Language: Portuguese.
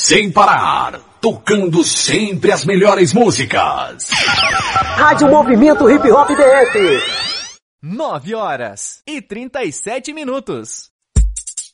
sem parar, tocando sempre as melhores músicas. Rádio Movimento Hip Hop DF. 9h37.